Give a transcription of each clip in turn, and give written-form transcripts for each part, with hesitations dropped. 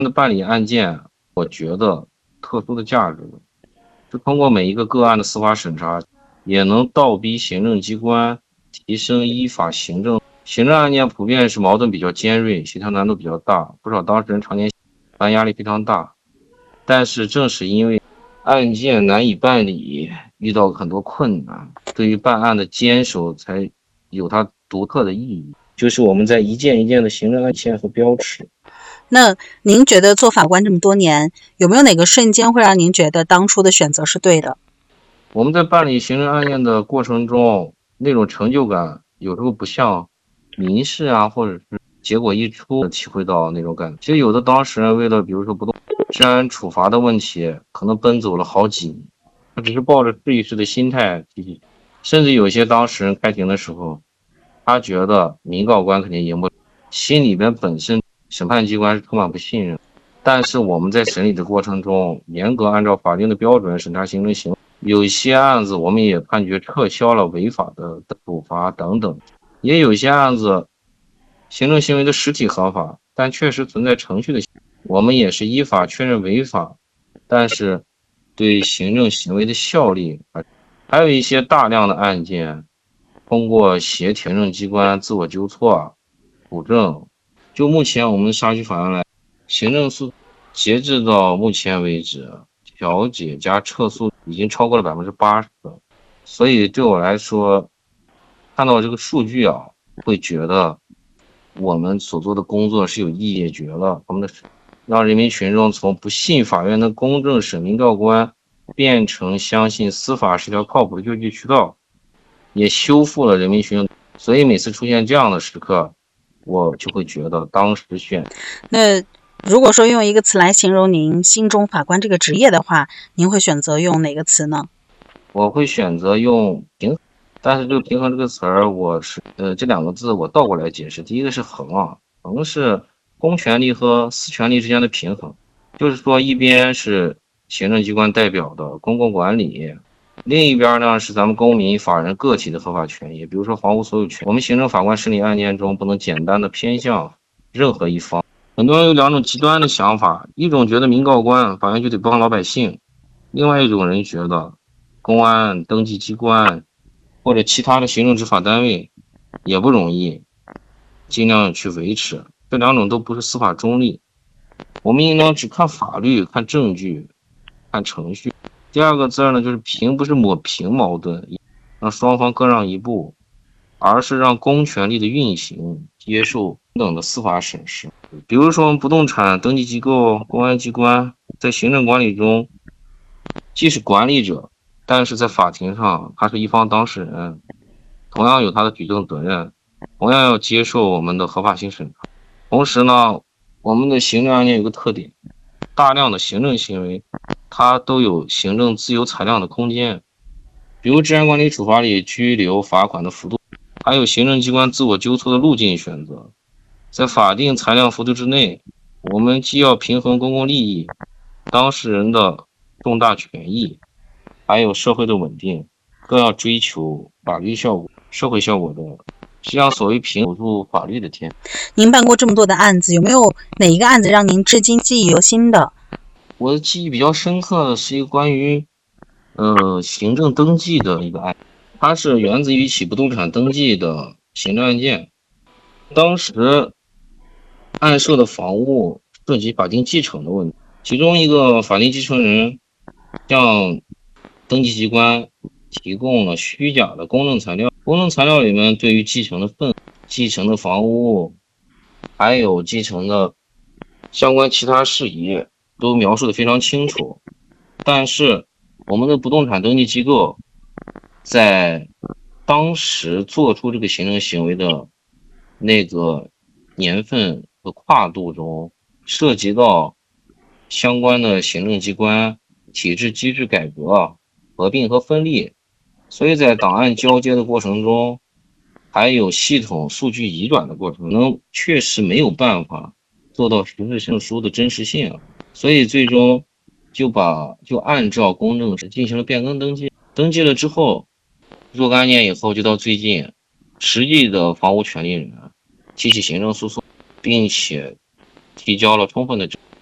办理案件，我觉得特殊的价值是通过每一个个案的司法审查，也能倒逼行政机关提升依法行政。行政案件普遍是矛盾比较尖锐，协调难度比较大，不少当事人常年办压力非常大。但是正是因为案件难以办理，遇到很多困难，对于办案的坚守才有它独特的意义。就是我们在一件一件的行政案件和标尺。 那您觉得做法官这么多年，有没有哪个瞬间会让您觉得当初的选择是对的？ 我们在办理行政案件的过程中，那种成就感有时候不像民事啊，或者是结果一出体会到那种感觉。其实有的当事人为了比如说不动治安处罚的问题，可能奔走了好几年，他只是抱着试一试的心态继续。甚至有些当事人开庭的时候，他觉得民告官肯定赢不了，心里边本身审判机关是充满不信任。但是我们在审理的过程中，严格按照法定的标准审查行政行为，有些案子我们也判决撤销了违法的处罚等等，也有些案子行政行为的实体合法，但确实存在程序的，我们也是依法确认违法，但是对行政行为的效力，还有一些大量的案件，通过协行政机关自我纠错、补正。就目前我们沙区法院来，行政诉截至到目前为止，调解加撤诉已经超过了80%，所以对我来说，看到这个数据啊，会觉得我们所做的工作是有意义，解决了我们的，让人民群众从不信法院的公正审民告官，变成相信司法是条靠谱的救济渠道，也修复了人民群众。所以每次出现这样的时刻，我就会觉得当时选。 那如果说用一个词来形容您心中法官这个职业的话，您会选择用哪个词呢？ 我会选择用平衡，但是这个平衡这个词儿，我是这两个字我倒过来解释。第一个是衡啊，衡是公权力和私权力之间的平衡，就是说一边是行政机关代表的公共管理，另一边呢是咱们公民、法人、个体的合法权益，比如说房屋所有权。我们行政法官审理案件中不能简单的偏向任何一方。很多人有两种极端的想法，一种觉得民告官法院就得帮老百姓，另外一种人觉得公安、登记机关或者其他的行政执法单位也不容易，尽量去维持。这两种都不是司法中立，我们应当只看法律、看证据、看程序。第二个字呢，就是平，不是抹平矛盾，让双方各让一步，而是让公权力的运行接受平等的司法审视。比如说，不动产登记机构、公安机关在行政管理中既是管理者，但是在法庭上他是一方当事人，同样有他的举证责任，同样要接受我们的合法性审查。同时呢，我们的行政案件有个特点，大量的行政行为它都有行政自由裁量的空间，比如治安管理处罚里拘留、罚款的幅度，还有行政机关自我纠错的路径选择。在法定裁量幅度之内，我们既要平衡公共利益、当事人的重大权益，还有社会的稳定，更要追求法律效果、社会效果的。实际上，所谓平守住法律的天。 您办过这么多的案子，有没有哪一个案子让您至今记忆犹新的？ 我的记忆比较深刻的是一个关于行政登记的一个案，它是源自于一起不动产登记的行政案件。当时案涉的房屋涉及法定继承的问题，其中一个法定继承人向登记机关提供了虚假的公证材料，公证材料里面对于继承的份、继承的房屋，还有继承的相关其他事宜都描述的非常清楚，但是我们的不动产登记机构在当时做出这个行政行为的那个年份和跨度中，涉及到相关的行政机关体制机制改革、合并和分立，所以在档案交接的过程中，还有系统数据移转的过程中，确实没有办法做到实质证书的真实性，所以最终就按照公证时进行了变更登记，登记了之后，若干年以后，就到最近，实际的房屋权利人提起行政诉讼，并且提交了充分的证据。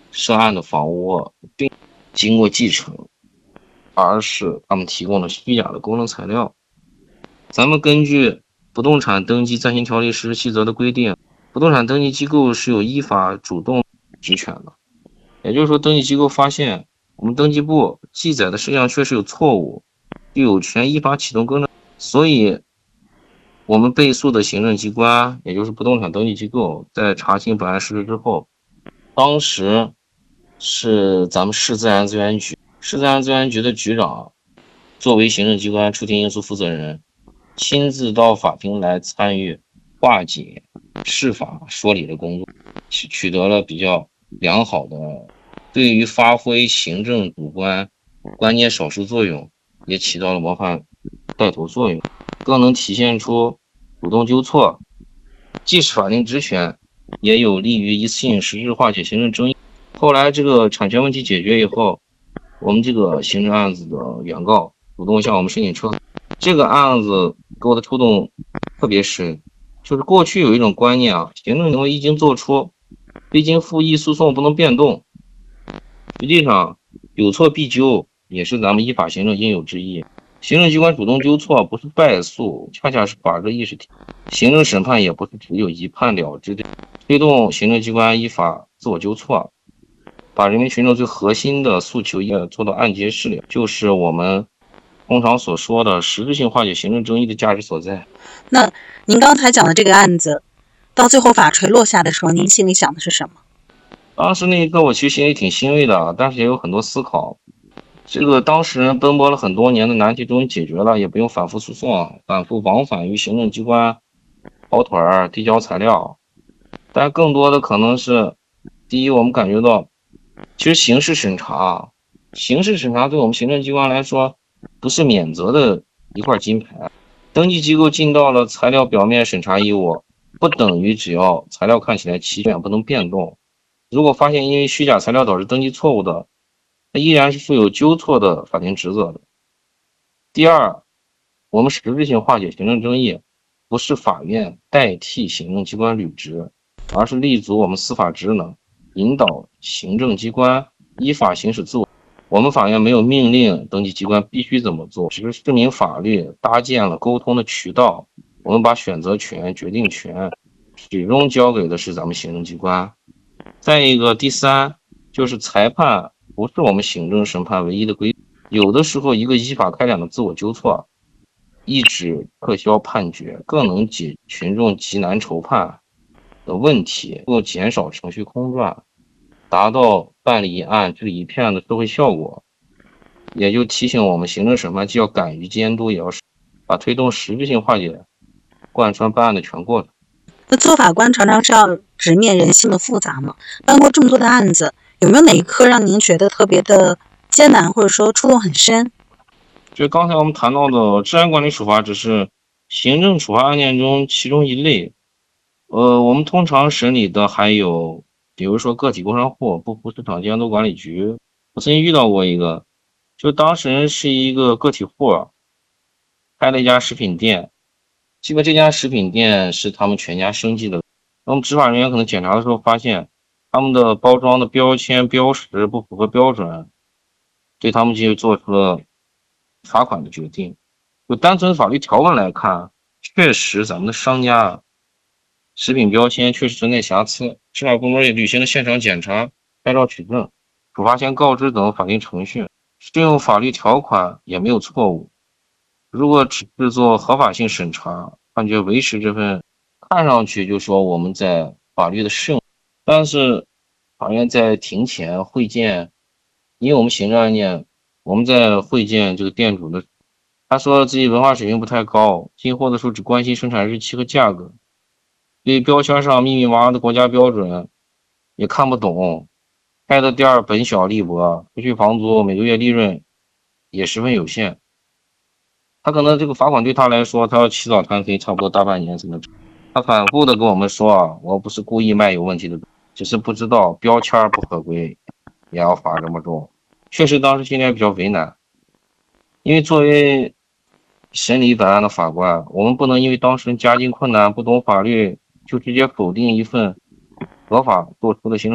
涉案的房屋并经过继承，而是他们提供了虚假的公证材料。咱们根据《不动产登记暂行条例实施细则》的规定，不动产登记机构是有依法主动职权的。也就是说，登记机构发现我们登记簿记载的事项确实有错误，就有权依法启动更正。所以，我们被诉的行政机关，也就是不动产登记机构，在查清本案事实之后，当时是咱们市自然资源局，的局长作为行政机关出庭应诉负责人，亲自到法庭来参与化解释法说理的工作，取得了比较良好的，对于发挥行政主观关键少数作用，也起到了模范带头作用，更能体现出主动纠错，既是法定职权，也有利于一次性实质化解行政争议。后来这个产权问题解决以后，我们这个行政案子的原告主动向我们申请撤诉。这个案子给我的触动特别深，就是过去有一种观念啊，行政行为一经作出，未经复议诉讼不能变动。实际上，有错必纠也是咱们依法行政应有之义。行政机关主动纠错不是败诉，恰恰是法治意识体。行政审判也不是只有一判了之的，推动行政机关依法自我纠错，把人民群众最核心的诉求也做到按揭释了，就是我们通常所说的实质性化解行政争议的价值所在。 那您刚才讲的这个案子，到最后法锤落下的时候，您心里想的是什么？ 当时那一刻，我其实心里挺欣慰的，但是也有很多思考。这个当事人奔波了很多年的难题终于解决了，也不用反复诉讼，反复往返于行政机关跑腿儿、递交材料。但更多的可能是，第一，我们感觉到，其实刑事审查对我们行政机关来说，不是免责的一块金牌。登记机构尽到了材料表面审查义务，不等于只要材料看起来齐全，不能变动。如果发现因为虚假材料导致登记错误的，它依然是负有纠错的法定职责的。第二，我们实质性化解行政争议，不是法院代替行政机关履职，而是立足我们司法职能，引导行政机关依法行使自我。我们法院没有命令登记机关必须怎么做，只是市民法律搭建了沟通的渠道。我们把选择权、决定权始终交给的是咱们行政机关。再一个，第三就是裁判不是我们行政审判唯一的规律，有的时候一个依法开展的自我纠错，一纸撤销判决，更能解群众急难愁盼的问题，能够减少程序空转，达到办理一案治理一片的社会效果。也就提醒我们，行政审判既要敢于监督，也要把推动实质性化解贯穿办案的全过程。 那做法官常常是要直面人性的复杂嘛，办过这么多的案子，有没有哪一刻让您觉得特别的艰难，或者说触动很深？ 就刚才我们谈到的治安管理处罚只是行政处罚案件中其中一类，我们通常审理的还有，比如说个体工商户不服市场监督管理局。我曾经遇到过一个，就当事人是一个个体户，开了一家食品店，基本这家食品店是他们全家生计的。那么执法人员可能检查的时候发现，他们的包装的标签标识不符合标准，对他们就做出了罚款的决定。就单纯法律条文来看，确实咱们的商家食品标签确实存在瑕疵，执法部门也履行了现场检查、拍照取证、处罚前告知等法定程序，适用法律条款也没有错误。如果只是做合法性审查，判决维持这份看上去就说我们在法律的适用，但是法院在庭前会见，因为我们行政案件，我们在会见这个店主的，他说自己文化水平不太高，进货的时候只关心生产日期和价格，对标签上密密麻麻的国家标准也看不懂，开的店本小利薄，不去房租，每个月利润也十分有限。他可能这个罚款对他来说，他要起早贪黑差不多大半年才能。他反复的跟我们说啊，我不是故意卖有问题的，只是不知道标签不合规，也要罚这么重。确实当时心里也比较为难，因为作为审理本案的法官，我们不能因为当事人家境困难、不懂法律，就直接否定一份合法做出的行政。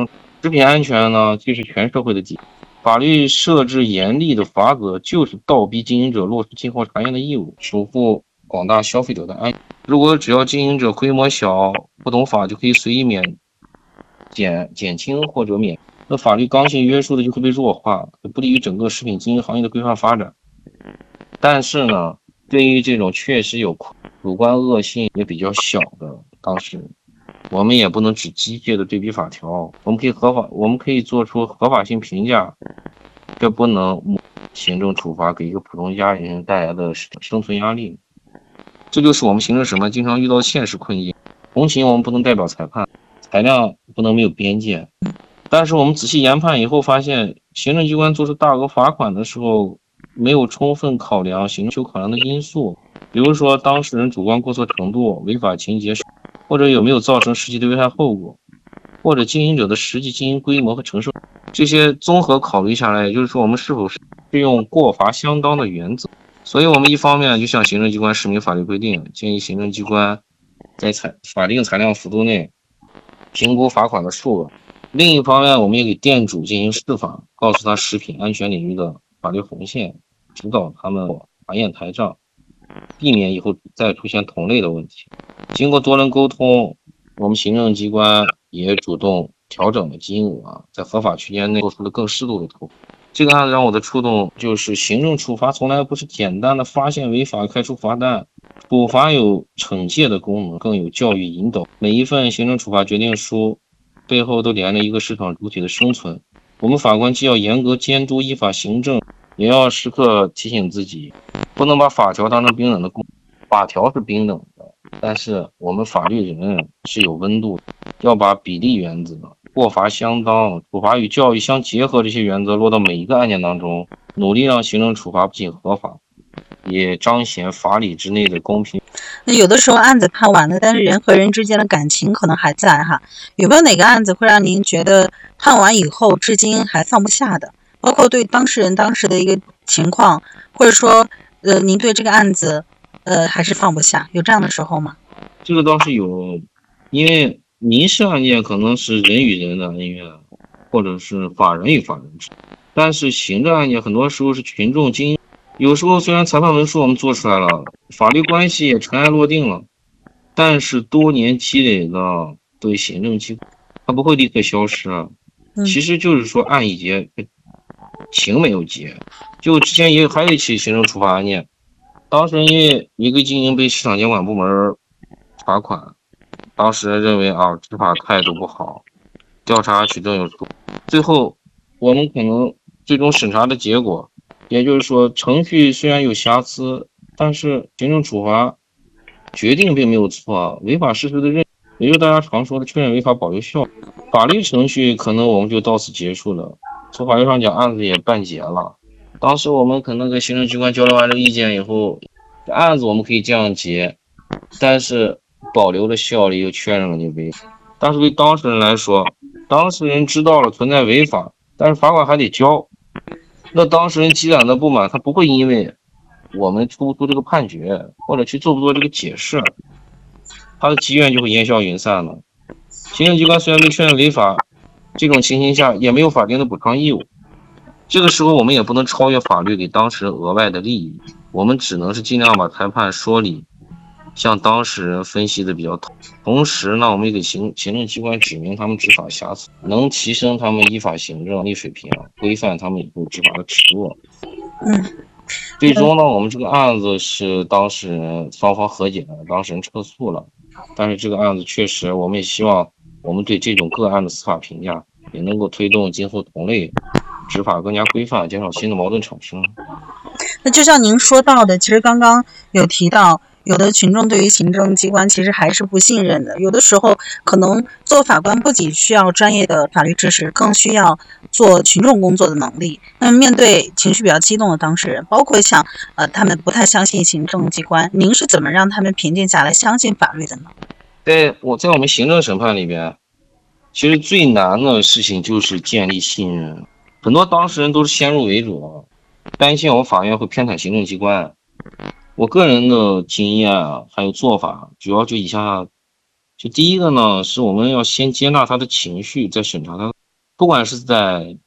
食品安全呢，既是全社会的责任。法律设置严厉的法则，就是倒逼经营者落实今后查验的义务，守护广大消费者的安全。如果只要经营者规模小，不懂法就可以随意减轻或者免，那法律刚性约束的就会被弱化，不利于整个食品经营行业的规范发展。但是呢，对于这种确实有主观恶性也比较小的当事人，我们也不能只机械的对比法条，我们可以做出合法性评价，这不能行政处罚给一个普通家庭带来的生存压力。这就是我们行政审判经常遇到的现实困境。同情我们不能代表裁判，裁量不能没有边界。但是我们仔细研判以后发现，行政机关做出大额罚款的时候，没有充分考量行政考量的因素，比如说当事人主观过错程度、违法情节，或者有没有造成实际的危害后果，或者经营者的实际经营规模和承受，这些综合考虑下来，也就是说我们是否适用过罚相当的原则。所以我们一方面就向行政机关示明法律规定，建议行政机关在法定裁量幅度内评估罚款的数额。另一方面，我们也给店主进行示范，告诉他食品安全领域的法律红线，指导他们查验台账，避免以后再出现同类的问题。经过多轮沟通，我们行政机关也主动调整了金额，在合法区间内做出了更适度的投入。这个案子让我的触动就是，行政处罚从来不是简单的发现违法开出罚单，处罚有惩戒的功能，更有教育引导。每一份行政处罚决定书背后都连着一个市场主体的生存。我们法官既要严格监督依法行政，也要时刻提醒自己，不能把法条当成冰冷的工。法条是冰冷的，但是我们法律人是有温度的，要把比例原则、过罚相当、处罚与教育相结合这些原则落到每一个案件当中，努力让行政处罚不仅合法，也彰显法理之内的公平。 那有的时候案子判完了，但是人和人之间的感情可能还在哈。有没有哪个案子会让您觉得判完以后至今还放不下的？包括对当事人当时的一个情况，或者说您对这个案子还是放不下，有这样的时候吗？ 这个倒是有，因为民事案件可能是人与人的恩怨，或者是法人与法人之间，但是行政案件很多时候是群众经营。有时候虽然裁判文书我们做出来了，法律关系也尘埃落定了，但是多年积累的对行政机关，它不会立刻消失啊。其实就是说案一结，情没有结。就之前还有一起行政处罚案件，当时因为一个经营被市场监管部门罚款，当时认为执法态度不好，调查取证有错，最后我们可能最终审查的结果，也就是说程序虽然有瑕疵，但是行政处罚决定并没有错，违法事实的认，也就是大家常说的确认违法保留效力。法律程序可能我们就到此结束了，从法律上讲案子也办结了。当时我们可能跟行政机关交流完这个意见以后，案子我们可以这样结，但是保留了效力又确认了你违法。但是对当事人来说，当事人知道了存在违法，但是罚款还得交，那当事人积攒的不满，他不会因为我们出不出这个判决，或者去做不做这个解释，他的积怨就会烟消云散了。行政机关虽然被确认违法，这种情形下也没有法定的补偿义务。这个时候我们也不能超越法律给当事人额外的利益，我们只能是尽量把裁判说理，向当事人分析的比较透。同时呢，我们也给行政机关指明他们执法瑕疵，能提升他们依法行政力水平，规范他们以后执法的尺度。最终呢，我们这个案子是当事人双方和解了，当事人撤诉了。但是这个案子确实，我们也希望我们对这种个案的司法评价也能够推动今后同类执法更加规范，减少新的矛盾产生。 那就像您说到的，其实刚刚有提到，有的群众对于行政机关其实还是不信任的。有的时候，可能做法官不仅需要专业的法律知识，更需要做群众工作的能力。那么，面对情绪比较激动的当事人，包括像他们不太相信行政机关，您是怎么让他们平静下来，相信法律的呢？ 在我们行政审判里边，其实最难的事情就是建立信任。很多当事人都是先入为主，担心我们法院会偏袒行政机关。我个人的经验还有做法，主要就以下。就第一个呢，是我们要先接纳他的情绪，再审查他。 不管是在